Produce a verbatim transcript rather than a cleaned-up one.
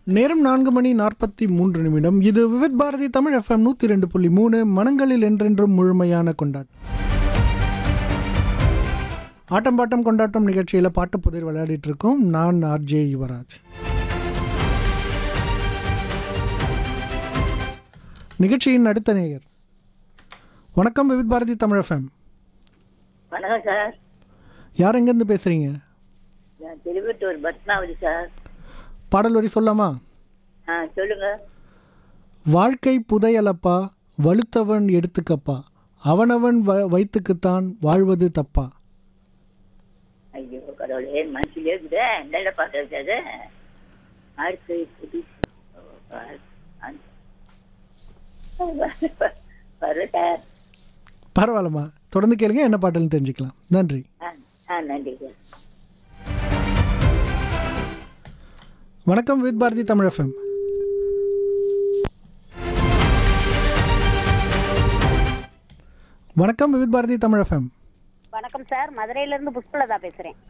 நேரம் நான்கு மணி நாற்பத்தி மூன்று நிமிடம். இது விவித் பாரதி தமிழ் எஃப்எம் நூற்றி ரெண்டு புள்ளி மூணு. மனங்களில் என்றென்றும் முழுமையான கொண்டாட்டம். ஆட்டம் பாட்டம் கொண்டாட்டம் நிகழ்ச்சியில் பாட்டு புதிர் விளையாடிட்டு இருக்கோம். நான் ஆர்ஜே யுவராஜ். நிகழ்ச்சியின் அடுத்த நேயர். வணக்கம் விவித் பாரதி தமிழ் எஃப்எம். வணக்கம் சார். யார் எங்கேருந்து பேசுறீங்க? நான் திருவட்டூர் பத்மாவதி சார். பாடல் வரி சொல்லாமா? ஆ சொல்லுங்க. வாழ்க்கை புதையலப்பா, வலுத்தவன் எடுத்துக்கப்பா, அவனவன் வ வைத்துக்குத்தான் வாழ்வது தப்பா. ஐயோ கடவுளே, மனசுலேயே இருக்குதே. என்ன பாட்டு வச்சாது? வாழ்க்கை புது சார். பரவாயில்லம்மா, தொடர்ந்து கேளுங்க. என்ன பாட்டுன்னு தெரிஞ்சுக்கலாம். நன்றி. ஆ ஆ நன்றி சார். வணக்கம் வித் பாரதி தமிழ் எஃப்எம். வணக்கம் வித் பாரதி தமிழ் எஃப்எம். வணக்கம் சார். மதுரையில இருந்து புஷ்பலதா பேசுறேன்.